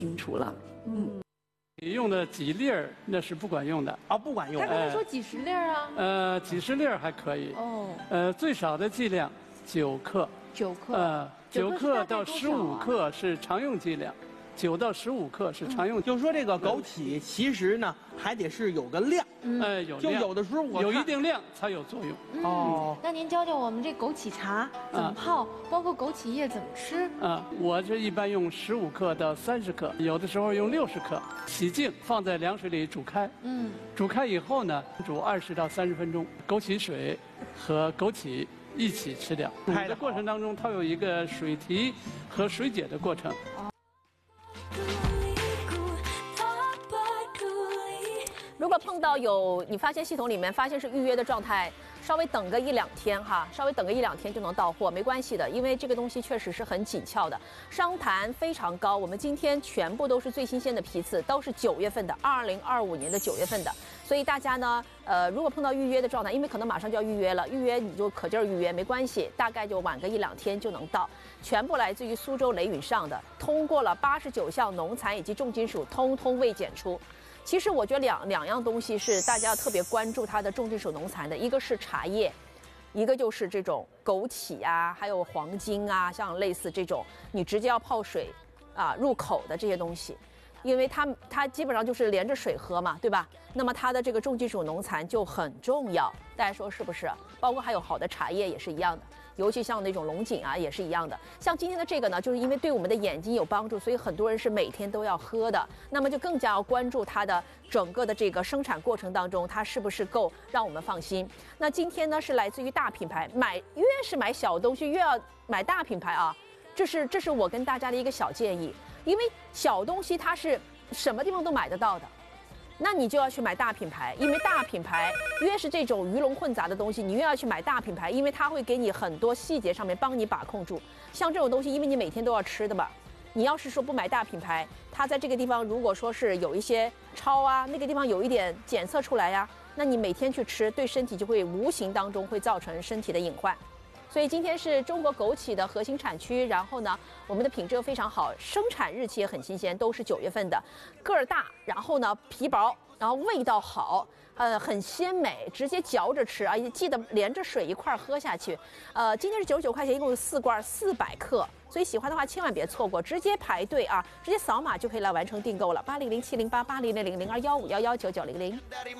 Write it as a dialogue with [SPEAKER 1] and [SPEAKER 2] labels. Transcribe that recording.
[SPEAKER 1] 清楚了。
[SPEAKER 2] 你用的几粒儿那是不管用的。
[SPEAKER 3] 啊，不管用
[SPEAKER 4] 他。刚才说几十粒儿啊？
[SPEAKER 2] 几十粒儿还可以。
[SPEAKER 4] 哦。
[SPEAKER 2] 最少的剂量9克。
[SPEAKER 4] 9克。
[SPEAKER 2] 9克到15克是常用剂量，9到15克是常用。
[SPEAKER 3] 就是说这个枸杞其实呢还得是有个量。
[SPEAKER 2] 有量。
[SPEAKER 3] 就有的时候我
[SPEAKER 2] 有一定量才有作用。
[SPEAKER 3] 哦。
[SPEAKER 4] 那您教教我们这枸杞茶怎么泡，包括枸杞叶怎么吃？
[SPEAKER 2] 我这一般用15克到30克，有的时候用60克，洗净放在凉水里煮开。煮开以后呢，煮20到30分钟，枸杞水和枸杞一起吃掉。煮的过程当中，它有一个水提和水解的过程。
[SPEAKER 5] 如果碰到你发现系统里面发现是预约的状态，稍微等个1、2天哈，稍微等个1、2天就能到货，没关系的，因为这个东西确实是很紧俏的，商谈非常高。我们今天全部都是最新鲜的批次，都是9月份的，2025年的9月份的。所以大家呢，如果碰到预约的状态，因为可能马上就要预约了，预约你就可劲儿预约，没关系，大概就晚个1、2天就能到。全部来自于苏州雷允上的，通过了89项农残以及重金属，通通未检出。其实我觉得两样东西是大家要特别关注它的重金属农残的，一个是茶叶，一个就是这种枸杞啊，还有黄精啊，像类似这种你直接要泡水入口的这些东西，因为它基本上就是连着水喝嘛，对吧？那么它的这个重金属农残就很重要，大家说是不是？包括还有好的茶叶也是一样的。尤其像那种龙井啊，也是一样的。像今天的这个呢，就是因为对我们的眼睛有帮助，所以很多人是每天都要喝的。那么就更加要关注它的整个的这个生产过程当中，它是不是够让我们放心。那今天呢是来自于大品牌，越是买小东西越要买大品牌啊，这是我跟大家的一个小建议，因为小东西它是什么地方都买得到的。那你就要去买大品牌，因为大品牌越是这种鱼龙混杂的东西，你越要去买大品牌，因为它会给你很多细节上面帮你把控住。像这种东西，因为你每天都要吃的嘛，你要是说不买大品牌，它在这个地方如果说是有一些超啊，那个地方有一点检测出来呀，那你每天去吃，对身体就会无形当中会造成身体的隐患。所以今天是中国枸杞的核心产区，然后呢，我们的品质又非常好，生产日期也很新鲜，都是9月份的，个儿大，然后呢皮薄，然后味道好，很鲜美，直接嚼着吃啊，记得连着水一块喝下去。今天是99块钱，一共有4罐，400克，所以喜欢的话千万别错过，直接排队啊，直接扫码就可以来完成订购了。80070880000215119990。